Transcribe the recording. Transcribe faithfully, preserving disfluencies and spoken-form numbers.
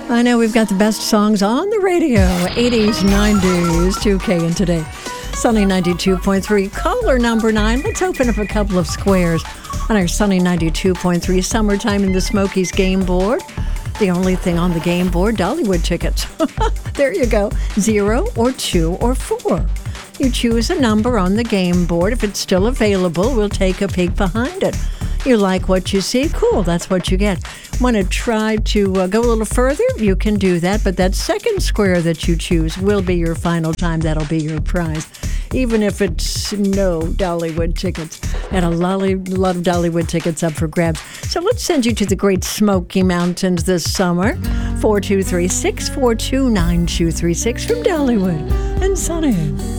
I know we've got the best songs on the radio. eighties, nineties, two K and today. Sunny ninety-two point three, caller number nine. Let's open up a couple of squares on our Sunny ninety-two point three Summertime in the Smokies game board. The only thing on the game board, Dollywood tickets. There you go. Zero or two or four. You choose a number on the game board. If it's still available, we'll take a peek behind it. You like what you see? Cool, that's what you get. Want to try to uh, go a little further? You can do that, but that second square that you choose will be your final time. That'll be your prize. Even if it's no Dollywood tickets. And a lolly, lot of Dollywood tickets up for grabs. So let's send you to the Great Smoky Mountains this summer. four two three, six four two, nine two three six from Dollywood and Sunny.